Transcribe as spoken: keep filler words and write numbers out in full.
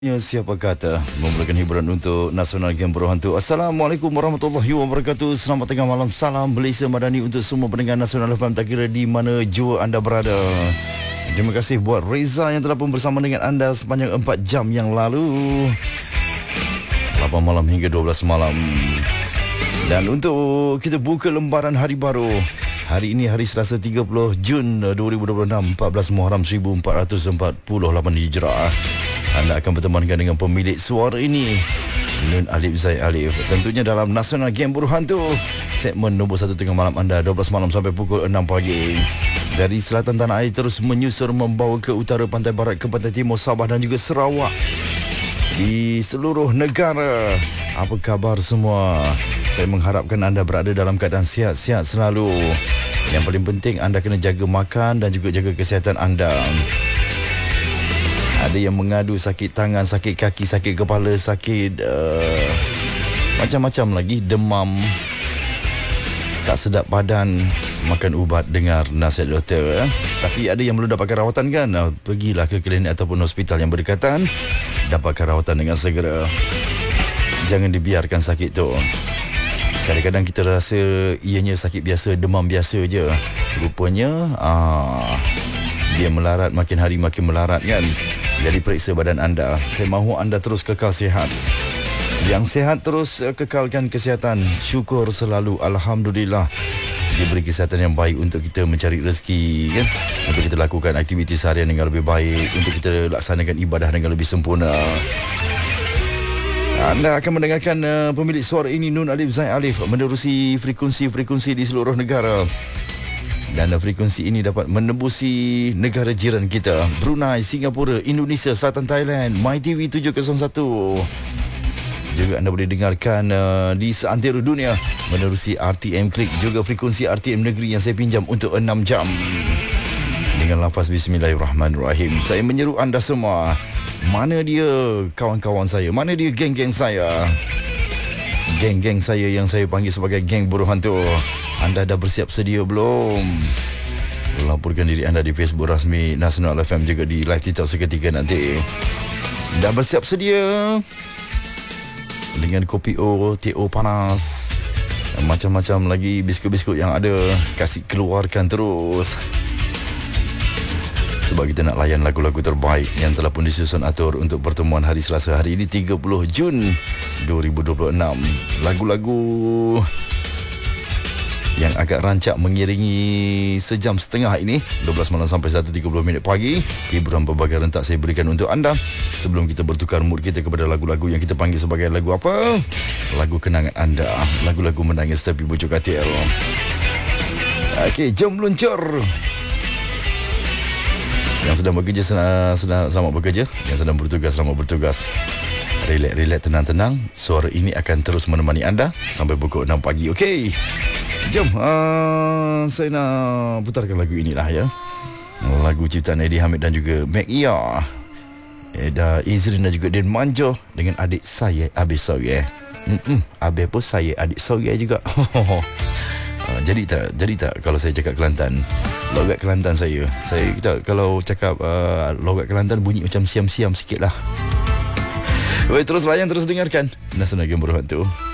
Ya, siapa kata memberikan hiburan untuk Nasional Game Buruh Hantu. Assalamualaikum warahmatullahi wabarakatuh. Selamat tengah malam. Salam Malaysia Madani untuk semua pendengar Nasional F M, tak kira di mana jua anda berada. Terima kasih buat Reza yang telah pun bersama dengan anda sepanjang empat jam yang lalu, lapan malam hingga dua belas malam. Dan untuk kita buka lembaran hari baru, hari ini hari Selasa tiga puluh Jun dua ribu dua puluh enam, empat belas Muharram seribu empat ratus empat puluh lapan Hijrah. Anda akan bertemankan dengan pemilik suara ini, Nun Alif Zai Alif. Tentunya dalam Nasional Game Buruh Hantu, segmen nombor satu tengah malam anda, dua belas malam sampai pukul enam pagi. Dari selatan tanah air terus menyusur membawa ke utara, pantai barat, ke pantai timur, Sabah dan juga Sarawak. Di seluruh negara, apa khabar semua? Saya mengharapkan anda berada dalam keadaan sihat-sihat selalu. Yang paling penting, anda kena jaga makan dan juga jaga kesihatan anda. Ada yang mengadu sakit tangan, sakit kaki, sakit kepala, sakit uh, macam-macam lagi, demam, tak sedap badan. Makan ubat, dengar nasihat doktor. eh? Tapi ada yang belum dapatkan rawatan kan? Uh, pergilah ke klinik ataupun hospital yang berdekatan, dapatkan rawatan dengan segera. Jangan dibiarkan sakit tu. Kadang-kadang kita rasa ianya sakit biasa, demam biasa je. Rupanya ah, dia melarat, makin hari makin melarat kan. Jadi periksa badan anda. Saya mahu anda terus kekal sihat. Yang sihat terus kekalkan kesihatan. Syukur selalu, alhamdulillah, diberi kesihatan yang baik untuk kita mencari rezeki kan? Untuk kita lakukan aktiviti seharian dengan lebih baik, untuk kita laksanakan ibadah dengan lebih sempurna. Anda akan mendengarkan uh, pemilik suara ini, Nun Alif Zai Alif, menerusi frekuensi-frekuensi di seluruh negara. Dan frekuensi ini dapat menembusi negara jiran kita, Brunei, Singapura, Indonesia, Selatan Thailand, MyTV tujuh kosong satu. Juga anda boleh dengarkan uh, di seantero dunia menerusi R T M Klik, juga frekuensi R T M Negeri yang saya pinjam untuk enam jam. Dengan lafaz Bismillahirrahmanirrahim, saya menyeru anda semua, mana dia kawan-kawan saya, mana dia geng-geng saya, geng-geng saya yang saya panggil sebagai geng buruh hantu. Anda dah bersiap sedia belum? Laporkan diri anda di Facebook rasmi Nasional F M, juga di live TikTok seketika nanti. Dah bersiap sedia dengan kopi O, teh O panas, macam-macam lagi biskut-biskut yang ada, kasih keluarkan terus. Sebab kita nak layan lagu-lagu terbaik yang telah pun disusun atur untuk pertemuan hari Selasa hari ini tiga puluh Jun dua ribu dua puluh enam. Lagu-lagu yang agak rancak mengiringi sejam setengah ini, dua belas malam sampai satu tiga puluh minit pagi. Hiburan berbagai rentak saya berikan untuk anda sebelum kita bertukar mood kita kepada lagu-lagu yang kita panggil sebagai lagu apa? Lagu kenangan anda, lagu-lagu menangis tepi bujuk katil. Okey, jom meluncur. Yang sedang bekerja senang, senang, selamat bekerja. Yang sedang bertugas, selamat bertugas. Relax, relax, tenang-tenang. Suara ini akan terus menemani anda sampai pukul enam pagi. Okey, jom uh, saya nak putarkan lagu inilah ya. Lagu ciptaan Eddie Hamid dan juga Mac Ia, Eda Izrin dan juga Din Manjo dengan adik saya Abi Soye. Mm-mm, Abi pun saya adik Soye juga. Uh, jadi tak jadi tak kalau saya cakap Kelantan, logat Kelantan saya. Saya kita kalau cakap uh, logat Kelantan bunyi macam siam-siam sikit lah. Baik, terus layan, terus dengarkan Nasional Game Buruh Hantu.